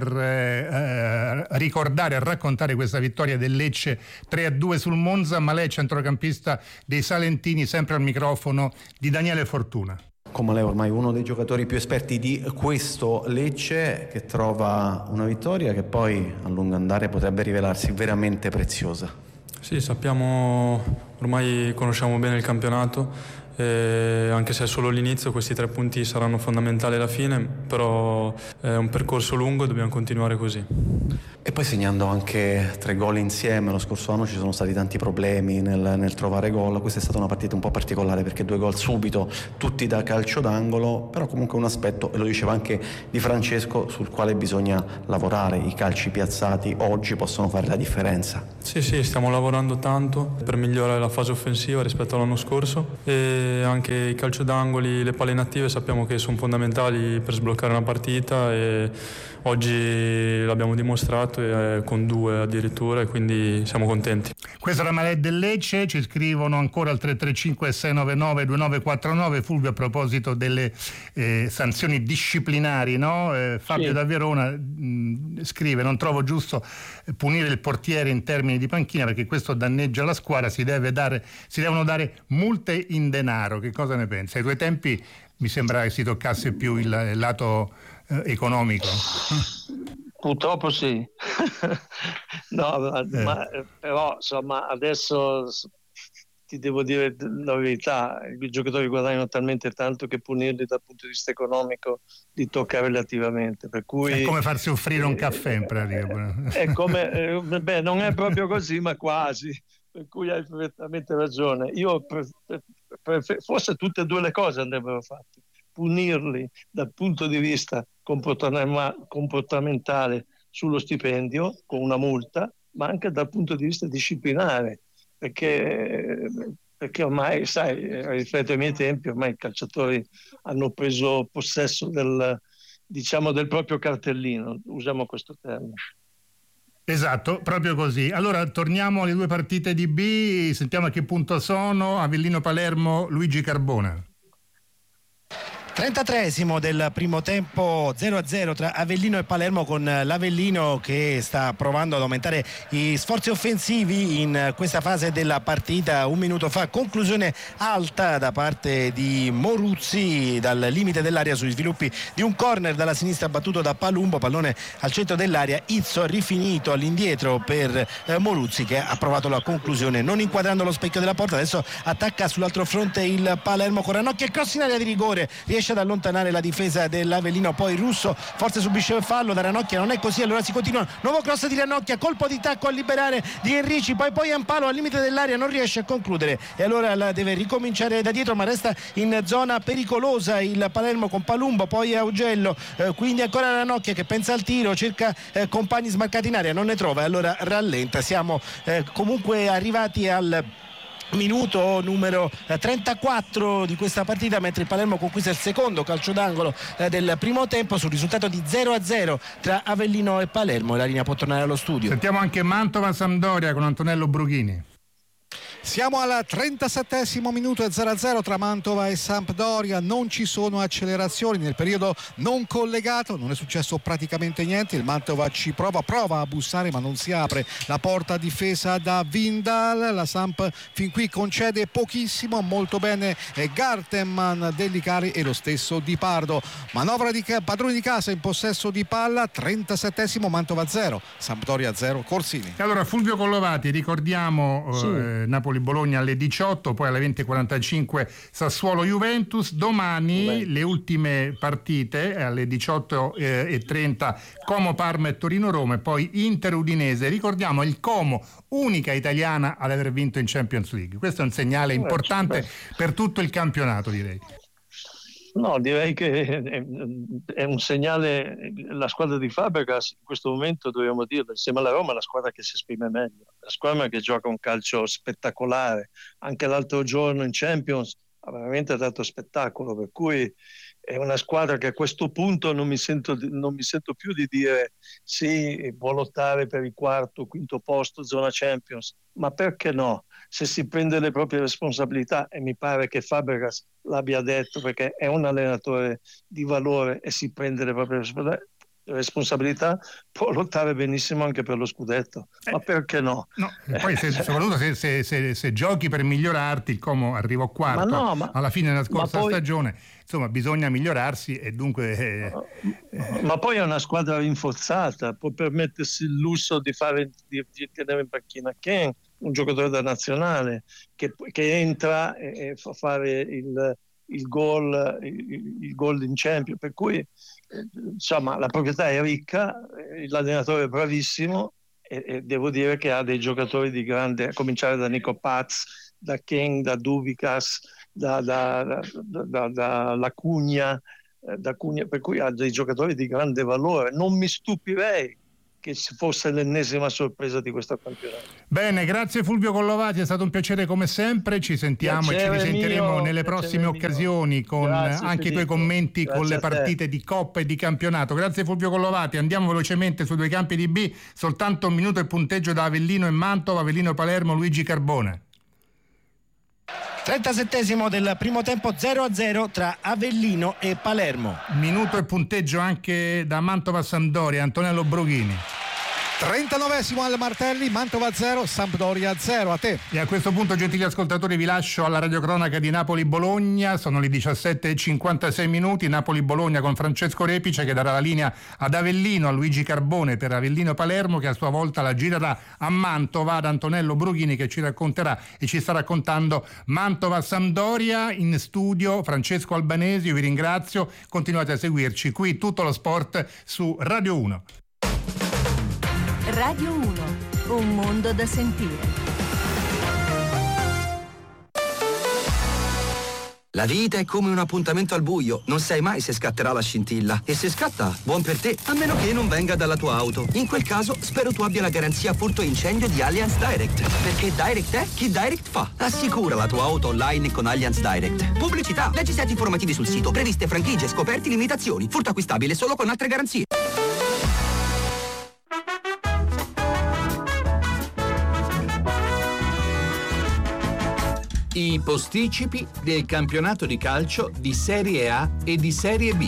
ricordare e raccontare questa vittoria del Lecce 3-2 sul Monza, ma lei, centrocampista dei Salentini, sempre al microfono di Daniele Fortuna. Come lei ormai uno dei giocatori più esperti di questo Lecce, che trova una vittoria che poi a lungo andare potrebbe rivelarsi veramente preziosa. Sì, sappiamo, ormai conosciamo bene il campionato, anche se è solo l'inizio, questi 3 punti saranno fondamentali alla fine, però è un percorso lungo e dobbiamo continuare così. E poi segnando anche 3 gol insieme. Lo scorso anno ci sono stati tanti problemi nel trovare gol, questa è stata una partita un po' particolare perché 2 gol subito, tutti da calcio d'angolo, però comunque un aspetto, e lo diceva anche Di Francesco, sul quale bisogna lavorare. I calci piazzati oggi possono fare la differenza. Sì, stiamo lavorando tanto per migliorare la fase offensiva rispetto all'anno scorso, e anche i calcio d'angoli, le palle inattive sappiamo che sono fondamentali per sbloccare una partita, e oggi l'abbiamo dimostrato con 2 addirittura, e quindi siamo contenti. Questa è la Malet del Lecce, ci scrivono ancora al 335 699 2949. Fulvio, a proposito delle sanzioni disciplinari, no? Fabio da Verona scrive: non trovo giusto punire il portiere in termini di panchina perché questo danneggia la squadra, si devono dare multe in denaro. Che cosa ne pensi? Ai tuoi tempi mi sembra che si toccasse più il lato economico. Purtroppo sì. Ma però insomma adesso ti devo dire la verità, i giocatori guadagnano talmente tanto che punirli dal punto di vista economico li tocca relativamente, per cui è come farsi offrire un caffè in pratica. È come non è proprio così, ma quasi, per cui hai perfettamente ragione. Io forse tutte e 2 le cose andrebbero fatte: punirli dal punto di vista comportamentale sullo stipendio con una multa, ma anche dal punto di vista disciplinare, perché ormai, sai, rispetto ai miei tempi, ormai i calciatori hanno preso possesso del proprio cartellino, usiamo questo termine. Esatto, proprio così. Allora torniamo alle 2 partite di B, sentiamo a che punto sono. Avellino Palermo, Luigi Carbona. 33esimo del primo tempo, 0-0 tra Avellino e Palermo, con l'Avellino che sta provando ad aumentare gli sforzi offensivi in questa fase della partita. Un minuto fa conclusione alta da parte di Moruzzi dal limite dell'area sugli sviluppi di un corner dalla sinistra battuto da Palumbo, pallone al centro dell'area, Izzo rifinito all'indietro per Moruzzi che ha provato la conclusione non inquadrando lo specchio della porta. Adesso attacca sull'altro fronte il Palermo con Ranocchia, cross in area di rigore, riesce ad allontanare la difesa dell'Avellino, poi Russo forse subisce il fallo da Ranocchia, non è così, allora si continua, nuovo cross di Ranocchia, colpo di tacco a liberare di Enrici, poi Ampalo al limite dell'area, non riesce a concludere e allora la deve ricominciare da dietro, ma resta in zona pericolosa il Palermo con Palumbo, poi Augello, quindi ancora Ranocchia che pensa al tiro, cerca compagni smarcati in area, non ne trova e allora rallenta. Siamo comunque arrivati al minuto numero 34 di questa partita, mentre il Palermo conquista il secondo calcio d'angolo del primo tempo sul risultato di 0-0 tra Avellino e Palermo, e la linea può tornare allo studio. Sentiamo anche Mantova-Sampdoria con Antonello Brughini. Siamo al 37esimo minuto e 0-0 tra Mantova e Sampdoria, non ci sono accelerazioni nel periodo non collegato, non è successo praticamente niente, il Mantova ci prova a bussare ma non si apre la porta difesa da Vindal, la Samp fin qui concede pochissimo, molto bene Gartenman, Dellicari e lo stesso Di Pardo. Manovra di padroni di casa in possesso di palla, 37esimo, Mantova 0, Sampdoria 0, Corsini. E allora Fulvio Collovati, ricordiamo Napoli-Bologna alle 18, poi alle 20:45 Sassuolo-Juventus. Domani le ultime partite alle 18:30 Como-Parma e Torino-Roma, e poi Inter-Udinese. Ricordiamo il Como, unica italiana ad aver vinto in Champions League. Questo è un segnale importante per tutto il campionato, direi. No, direi che è un segnale. La squadra di Fabregas in questo momento, dobbiamo dirlo, insieme alla Roma è la squadra che si esprime meglio, la squadra che gioca un calcio spettacolare. Anche l'altro giorno in Champions ha veramente dato spettacolo, per cui è una squadra che a questo punto non mi sento più di dire sì, può lottare per il quarto, quinto posto, zona Champions, ma perché no? Se si prende le proprie responsabilità, e mi pare che Fabregas l'abbia detto, perché è un allenatore di valore e si prende le proprie responsabilità, può lottare benissimo anche per lo scudetto, ma perché no? E poi soprattutto se giochi per migliorarti, il Como arriva quarto alla fine della scorsa stagione, insomma bisogna migliorarsi e dunque ma poi è una squadra rinforzata, può permettersi il lusso di tenere in panchina Ken, un giocatore da nazionale che entra e fa fare il gol in Champions, per cui insomma la proprietà è ricca, l'allenatore è bravissimo e devo dire che ha dei giocatori di grande, a cominciare da Nico Paz, da Ken, da Dubicas, da Lacugna, per cui ha dei giocatori di grande valore. Non mi stupirei che fosse l'ennesima sorpresa di questo campionato. Bene, grazie Fulvio Collovati, è stato un piacere come sempre, ci sentiamo e ci risentiremo nelle prossime occasioni con anche i tuoi commenti con le partite di Coppa e di campionato. Grazie Fulvio Collovati, andiamo velocemente sui due campi di B, soltanto un minuto il punteggio da Avellino e Mantova, Avellino e Palermo, Luigi Carbone. 37esimo del primo tempo, 0-0 tra Avellino e Palermo. Minuto e punteggio anche da Mantova-Sampdoria, Antonello Brughini. 39esimo al Martelli, Mantova 0, Sampdoria 0. A te. E a questo punto, gentili ascoltatori, vi lascio alla radiocronaca di Napoli-Bologna. Sono le 17:56 minuti. Napoli-Bologna con Francesco Repice che darà la linea ad Avellino, a Luigi Carbone per Avellino-Palermo, che a sua volta la girerà a Mantova, ad Antonello Brughini che ci racconterà e ci sta raccontando Mantova-Sampdoria. In studio Francesco Albanesi, io vi ringrazio, continuate a seguirci qui, tutto lo sport su Radio 1. Radio 1, un mondo da sentire. La vita è come un appuntamento al buio, non sai mai se scatterà la scintilla. E se scatta, buon per te, a meno che non venga dalla tua auto. In quel caso, spero tu abbia la garanzia furto incendio di Allianz Direct. Perché Direct è chi Direct fa. Assicura la tua auto online con Allianz Direct. Pubblicità, leggi set informativi sul sito, previste franchigie, scoperti, limitazioni. Furto acquistabile solo con altre garanzie. I posticipi del campionato di calcio di Serie A e di Serie B.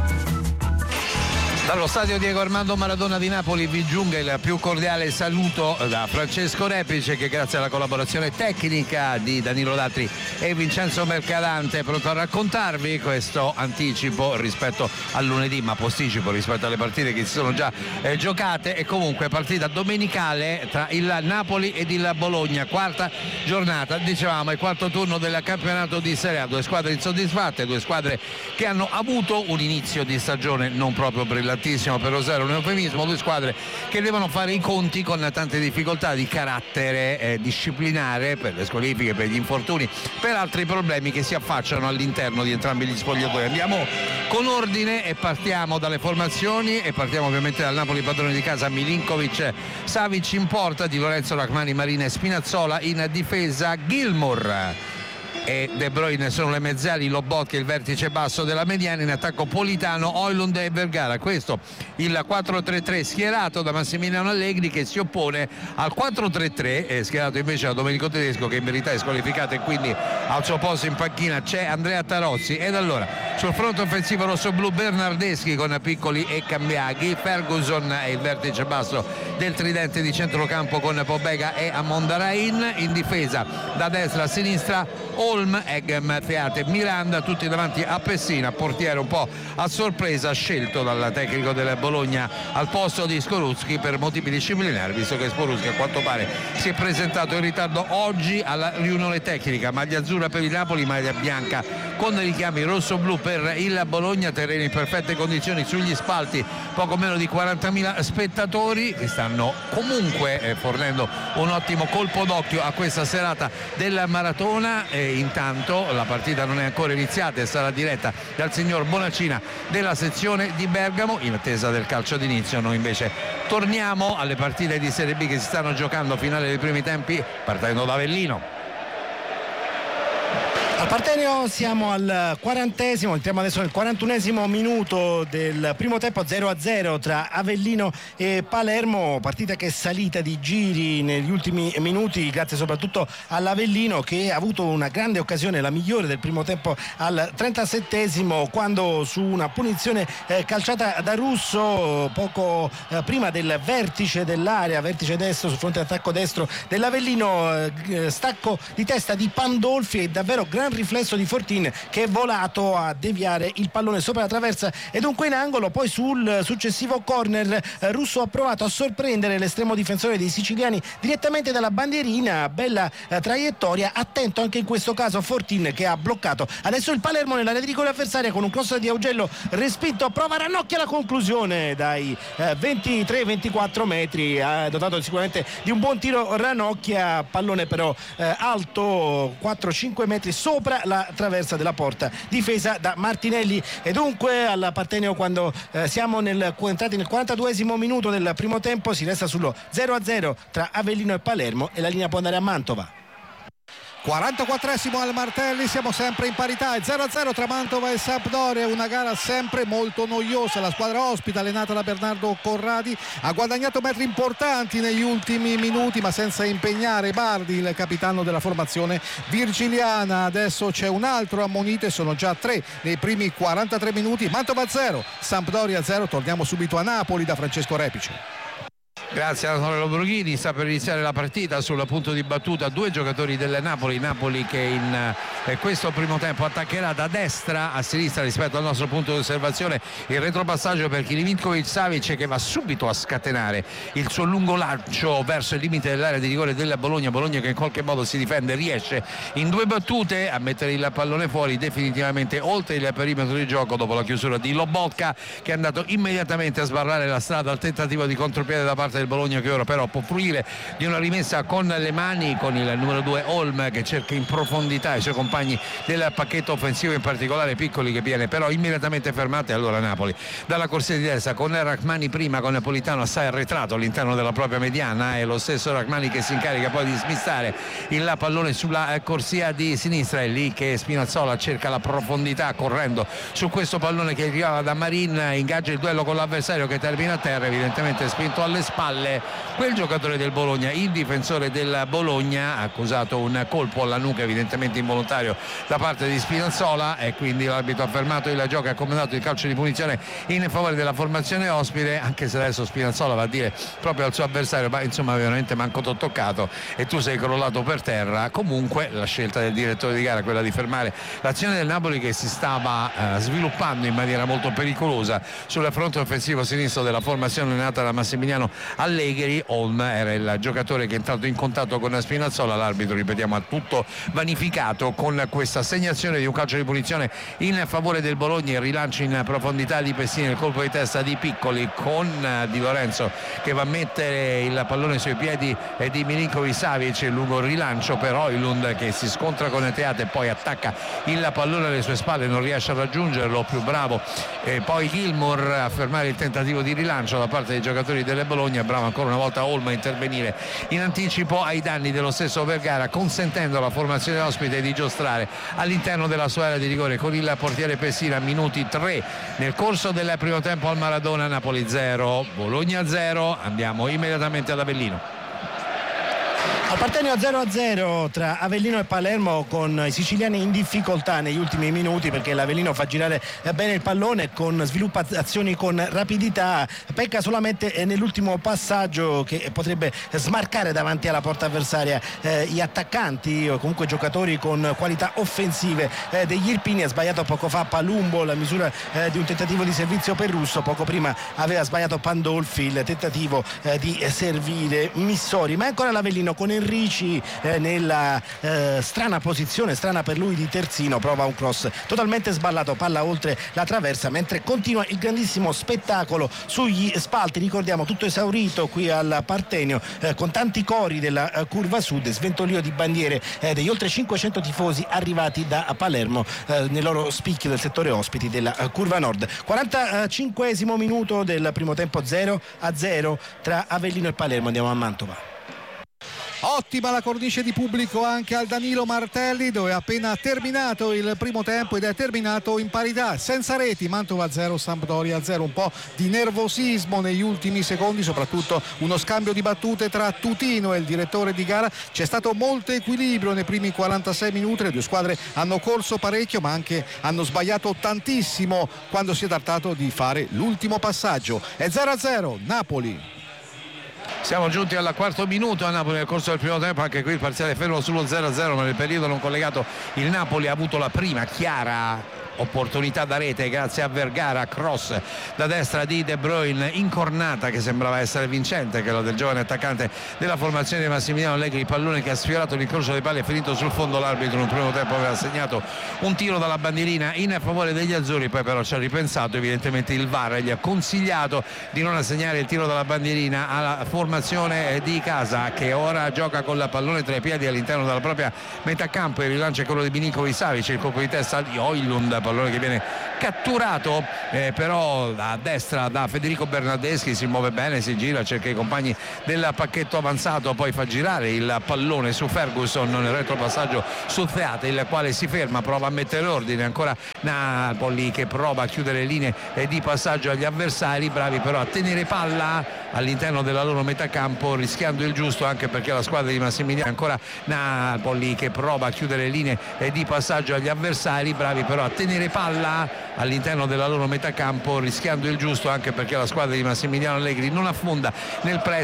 Dallo stadio Diego Armando Maradona di Napoli vi giunga il più cordiale saluto da Francesco Repice, che grazie alla collaborazione tecnica di Danilo Datri e Vincenzo Mercadante è pronto a raccontarvi questo anticipo rispetto al lunedì, ma posticipo rispetto alle partite che si sono già giocate, e comunque partita domenicale tra il Napoli ed il Bologna, quarta giornata, dicevamo, il quarto turno del campionato di Serie A. Due squadre insoddisfatte, due squadre che hanno avuto un inizio di stagione non proprio brillantissimo, per usare un eufemismo, due squadre che devono fare i conti con tante difficoltà di carattere disciplinare, per le squalifiche, per gli infortuni, per altri problemi che si affacciano all'interno di entrambi gli spogliatoi. Andiamo con ordine e partiamo dalle formazioni, e partiamo ovviamente dal Napoli padrone di casa. Milinkovic, Savic in porta, Di Lorenzo, Rachmani, Marina e Spinazzola in difesa. Gilmour e De Bruyne sono le mezzali, Lobotka il vertice basso della mediana, in attacco Politano, Højlund e Vergara. Questo il 4-3-3 schierato da Massimiliano Allegri, che si oppone al 4-3-3 schierato invece da Domenico Tedesco, che in verità è squalificato, e quindi al suo posto in panchina c'è Andrea Tarozzi. Ed allora sul fronte offensivo rossoblu Bernardeschi con Piccoli e Cambiaghi, Ferguson è il vertice basso del tridente di centrocampo con Pobega e Amondarain. In difesa da destra a sinistra Holm, Eghem, Teate, Miranda, tutti davanti a Pessina, portiere un po' a sorpresa scelto dal tecnico del Bologna al posto di Skorupski per motivi disciplinari, visto che Skorupski a quanto pare si è presentato in ritardo oggi alla riunione tecnica. Maglia azzurra per il Napoli, maglia bianca con richiami rosso-blu per il Bologna, terreno in perfette condizioni sugli spalti, poco meno di 40.000 spettatori che stanno comunque fornendo un ottimo colpo d'occhio a questa serata del Maratona. Intanto la partita non è ancora iniziata e sarà diretta dal signor Bonacina della sezione di Bergamo. In attesa del calcio d'inizio noi invece torniamo alle partite di Serie B che si stanno giocando, finale dei primi tempi, partendo da Avellino. Al Partenio siamo al 40esimo, entriamo adesso nel 41esimo minuto del primo tempo, 0-0 tra Avellino e Palermo, partita che è salita di giri negli ultimi minuti grazie soprattutto all'Avellino, che ha avuto una grande occasione, la migliore del primo tempo, al 37esimo, quando su una punizione calciata da Russo poco prima del vertice dell'area, vertice destro sul fronte attacco destro dell'Avellino, stacco di testa di Pandolfi e davvero gran riflesso di Fortin, che è volato a deviare il pallone sopra la traversa e dunque in angolo. Poi sul successivo corner Russo ha provato a sorprendere l'estremo difensore dei siciliani direttamente dalla bandierina, bella traiettoria, attento anche in questo caso Fortin, che ha bloccato adesso il Palermo nell'area di rigore avversaria con un cross di Augello respinto, prova Ranocchia la conclusione dai 23-24 metri, ha dotato sicuramente di un buon tiro Ranocchia, pallone però alto 4-5 metri sopra la traversa della porta difesa da Martinelli. E dunque alla Partenio, quando siamo entrati nel 42esimo minuto del primo tempo, si resta sullo 0-0 tra Avellino e Palermo e la linea può andare a Mantova. 44esimo al Martelli, siamo sempre in parità, è 0-0 tra Mantova e Sampdoria, una gara sempre molto noiosa. La squadra ospite, allenata da Bernardo Corradi, ha guadagnato metri importanti negli ultimi minuti, ma senza impegnare Bardi, il capitano della formazione virgiliana. Adesso c'è un altro ammonito e sono già 3 nei primi 43 minuti. Mantova 0, Sampdoria 0. Torniamo subito a Napoli da Francesco Repice. Grazie a Antonello Brughini. Sta per iniziare la partita, sul punto di battuta due giocatori del Napoli che in questo primo tempo attaccherà da destra a sinistra rispetto al nostro punto di osservazione. Il retropassaggio per Milinkovic Savic, che va subito a scatenare il suo lungo lancio verso il limite dell'area di rigore del Bologna che in qualche modo si difende, riesce in due battute a mettere il pallone fuori definitivamente oltre il perimetro di gioco dopo la chiusura di Lobotka, che è andato immediatamente a sbarrare la strada al tentativo di contropiede da parte del Bologna, che ora però può fruire di una rimessa con le mani, con il numero 2 Holm che cerca in profondità i suoi compagni del pacchetto offensivo, in particolare Piccoli, che viene però immediatamente fermato. E allora Napoli dalla corsia di destra con Rachmani prima, con Napolitano assai arretrato all'interno della propria mediana, è lo stesso Rachmani che si incarica poi di smistare il pallone sulla corsia di sinistra. È lì che Spinazzola cerca la profondità correndo su questo pallone che arrivava da Marin, ingaggia il duello con l'avversario che termina a terra, evidentemente spinto alle spalle spalle quel giocatore del Bologna, il difensore del Bologna, ha accusato un colpo alla nuca evidentemente involontario da parte di Spinazzola e quindi l'arbitro ha fermato il gioco e ha comandato il calcio di punizione in favore della formazione ospite, anche se adesso Spinazzola va a dire proprio al suo avversario ma insomma veramente manco t'ho toccato e tu sei crollato per terra. Comunque la scelta del direttore di gara, quella di fermare l'azione del Napoli che si stava sviluppando in maniera molto pericolosa sul fronte offensivo sinistro della formazione allenata da Massimiliano Allegri. Holm era il giocatore che è entrato in contatto con Spinazzola, l'arbitro ripetiamo ha tutto vanificato con questa assegnazione di un calcio di punizione in favore del Bologna. Il rilancio in profondità di Pessina, il colpo di testa di Piccoli con Di Lorenzo che va a mettere il pallone sui piedi di Milinković-Savić, lungo il rilancio per Højlund che si scontra con Teate e poi attacca il pallone alle sue spalle, non riesce a raggiungerlo, più bravo poi Gilmour a fermare il tentativo di rilancio da parte dei giocatori delle Bologna. Bravo ancora una volta Holm a intervenire in anticipo ai danni dello stesso Vergara, consentendo alla formazione ospite di giostrare all'interno della sua area di rigore con il portiere Pessina. Minuti 3 nel corso del primo tempo al Maradona. Napoli 0 Bologna 0. Andiamo immediatamente ad Avellino. Al Partenio 0-0 tra Avellino e Palermo, con i siciliani in difficoltà negli ultimi minuti perché l'Avellino fa girare bene il pallone, sviluppa azioni con rapidità, pecca solamente nell'ultimo passaggio che potrebbe smarcare davanti alla porta avversaria gli attaccanti o comunque giocatori con qualità offensive degli Irpini. Ha sbagliato poco fa Palumbo la misura di un tentativo di servizio per Russo, poco prima aveva sbagliato Pandolfi il tentativo di servire Missori, ma è ancora l'Avellino con Enrici nella strana posizione, strana per lui, di terzino. Prova un cross totalmente sballato, palla oltre la traversa, mentre continua il grandissimo spettacolo sugli spalti. Ricordiamo tutto esaurito qui al Partenio con tanti cori della curva sud, sventolio di bandiere degli oltre 500 tifosi arrivati da Palermo nel loro spicchio del settore ospiti della curva nord. 45esimo minuto del primo tempo, 0-0 tra Avellino e Palermo. Andiamo a Mantova. Ottima la cornice di pubblico anche al Danilo Martelli, dove è appena terminato il primo tempo ed è terminato in parità, senza reti. Mantova 0, Sampdoria 0. Un po' di nervosismo negli ultimi secondi, soprattutto uno scambio di battute tra Tutino e il direttore di gara. C'è stato molto equilibrio nei primi 46 minuti, le due squadre hanno corso parecchio ma anche hanno sbagliato tantissimo quando si è trattato di fare l'ultimo passaggio. È 0-0 Napoli. Siamo giunti al quarto minuto a Napoli nel corso del primo tempo, anche qui il parziale fermo sullo 0-0, ma nel periodo non collegato il Napoli ha avuto la prima chiara opportunità da rete grazie a Vergara, cross da destra di De Bruyne, incornata che sembrava essere vincente, quella del giovane attaccante della formazione di Massimiliano Allegri. Il pallone che ha sfiorato l'incrocio dei pali è finito sul fondo. L'arbitro nel primo tempo aveva segnato un tiro dalla bandierina in favore degli azzurri, poi però ci ha ripensato evidentemente il VAR, gli ha consigliato di non assegnare il tiro dalla bandierina alla formazione di casa, che ora gioca con il pallone tra i piedi all'interno della propria metà campo. Il rilancio è quello di Milinković-Savić, il colpo di testa di Højlund, pallone che viene catturato però a destra da Federico Bernardeschi, si muove bene, si gira, cerca i compagni del pacchetto avanzato, poi fa girare il pallone su Ferguson nel retropassaggio su Teate, il quale si ferma, prova a mettere ordine. Ancora Napoli che prova a chiudere le linee di passaggio agli avversari, bravi però a tenere palla all'interno della loro metà campo, rischiando il giusto, anche perché la squadra di Massimiliano. Ancora Napoli che prova a chiudere le linee di passaggio agli avversari, bravi però a tenere palla all'interno della loro metà campo, rischiando il giusto, anche perché la squadra di Massimiliano Allegri non affonda nel press